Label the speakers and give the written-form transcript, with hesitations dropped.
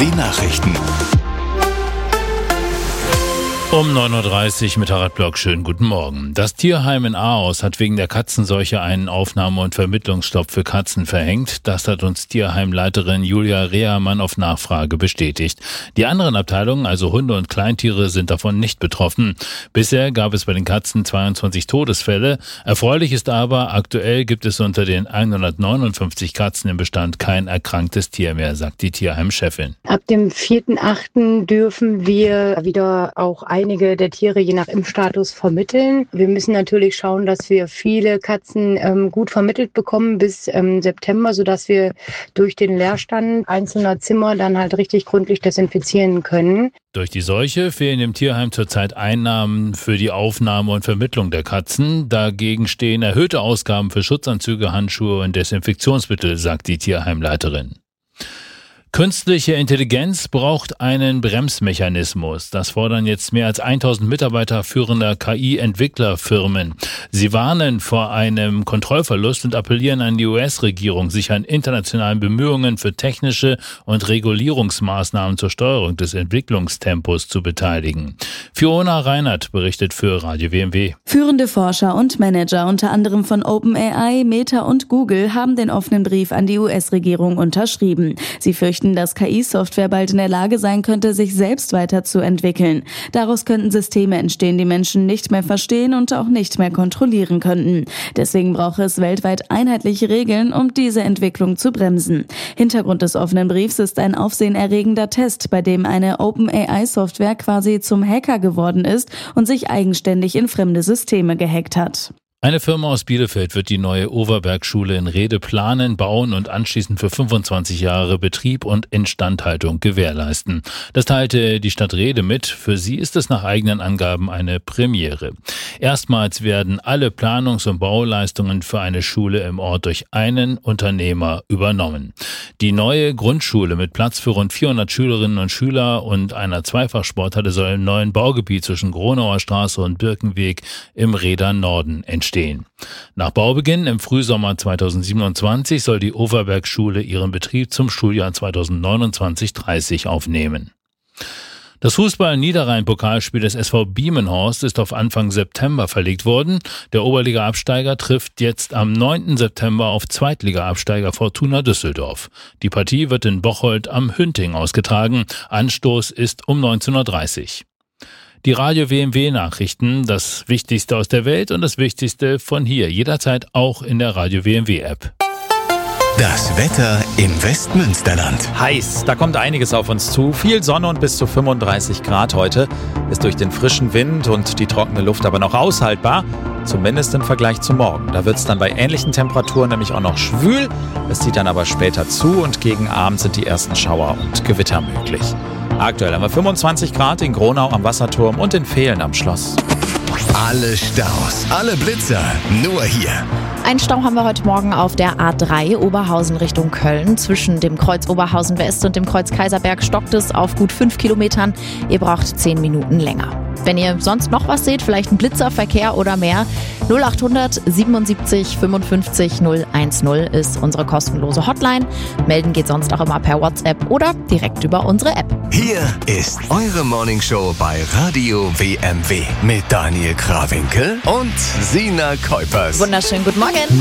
Speaker 1: Die Nachrichten.
Speaker 2: Um 9.30 Uhr mit Harald Block. Schönen guten Morgen. Das Tierheim in Ahaus hat wegen der Katzenseuche einen Aufnahme- und Vermittlungsstopp für Katzen verhängt. Das hat uns Tierheimleiterin Julia Rehermann auf Nachfrage bestätigt. Die anderen Abteilungen, also Hunde und Kleintiere, sind davon nicht betroffen. Bisher gab es bei den Katzen 22 Todesfälle. Erfreulich ist aber, aktuell gibt es unter den 159 Katzen im Bestand kein erkranktes Tier mehr, sagt die Tierheimchefin.
Speaker 3: Ab dem 4.8. dürfen wir wieder auch einige der Tiere je nach Impfstatus vermitteln. Wir müssen natürlich schauen, dass wir viele Katzen gut vermittelt bekommen bis September, sodass wir durch den Leerstand einzelner Zimmer dann halt richtig gründlich desinfizieren können.
Speaker 2: Durch die Seuche fehlen im Tierheim zurzeit Einnahmen für die Aufnahme und Vermittlung der Katzen. Dagegen stehen erhöhte Ausgaben für Schutzanzüge, Handschuhe und Desinfektionsmittel, sagt die Tierheimleiterin. Künstliche Intelligenz braucht einen Bremsmechanismus. Das fordern jetzt mehr als 1000 Mitarbeiter führender KI-Entwicklerfirmen. Sie warnen vor einem Kontrollverlust und appellieren an die US-Regierung, sich an internationalen Bemühungen für technische und Regulierungsmaßnahmen zur Steuerung des Entwicklungstempos zu beteiligen. Fiona Reinert berichtet für Radio WMW.
Speaker 4: Führende Forscher und Manager, unter anderem von OpenAI, Meta und Google, haben den offenen Brief an die US-Regierung unterschrieben. Sie fürchten, dass KI-Software bald in der Lage sein könnte, sich selbst weiterzuentwickeln. Daraus könnten Systeme entstehen, die Menschen nicht mehr verstehen und auch nicht mehr kontrollieren könnten. Deswegen braucht es weltweit einheitliche Regeln, um diese Entwicklung zu bremsen. Hintergrund des offenen Briefs ist ein aufsehenerregender Test, bei dem eine OpenAI-Software quasi zum Hacker geworden ist und sich eigenständig in fremde Systeme gehackt hat.
Speaker 2: Eine Firma aus Bielefeld wird die neue Overberg-Schule in Rhede planen, bauen und anschließend für 25 Jahre Betrieb und Instandhaltung gewährleisten. Das teilte die Stadt Rhede mit. Für sie ist es nach eigenen Angaben eine Premiere. Erstmals werden alle Planungs- und Bauleistungen für eine Schule im Ort durch einen Unternehmer übernommen. Die neue Grundschule mit Platz für rund 400 Schülerinnen und Schüler und einer Zweifachsporthalle soll im neuen Baugebiet zwischen Gronauer Straße und Birkenweg im Rheder Norden entstehen. Nach Baubeginn im Frühsommer 2027 soll die Overberg-Schule ihren Betrieb zum Schuljahr 2029/30 aufnehmen. Das Fußball-Niederrhein-Pokalspiel des SV Biemenhorst ist auf Anfang September verlegt worden. Der Oberliga-Absteiger trifft jetzt am 9. September auf Zweitliga-Absteiger Fortuna Düsseldorf. Die Partie wird in Bocholt am Hünting ausgetragen. Anstoß ist um 19:30 Uhr. Die Radio WMW Nachrichten, das Wichtigste aus der Welt und das Wichtigste von hier, jederzeit auch in der Radio WMW App.
Speaker 1: Das Wetter im Westmünsterland.
Speaker 5: Heiß, da kommt einiges auf uns zu. Viel Sonne und bis zu 35 Grad heute. Ist durch den frischen Wind und die trockene Luft aber noch aushaltbar. Zumindest im Vergleich zu morgen. Da wird es dann bei ähnlichen Temperaturen nämlich auch noch schwül. Es zieht dann aber später zu und gegen Abend sind die ersten Schauer und Gewitter möglich. Aktuell haben wir 25 Grad in Gronau am Wasserturm und in Vehlen am Schloss.
Speaker 1: Alle Staus, alle Blitzer, nur hier.
Speaker 6: Ein Stau haben wir heute Morgen auf der A3 Oberhausen Richtung Köln. Zwischen dem Kreuz Oberhausen West und dem Kreuz Kaiserberg stockt es auf gut 5 Kilometern. Ihr braucht 10 Minuten länger. Wenn ihr sonst noch was seht, vielleicht ein Blitzerverkehr oder mehr, 0800 77 55 010 ist unsere kostenlose Hotline. Melden geht sonst auch immer per WhatsApp oder direkt über unsere App.
Speaker 1: Hier ist eure Morningshow bei Radio WMW mit Daniel Krawinkel und Sina Kuipers.
Speaker 6: Wunderschönen guten Morgen.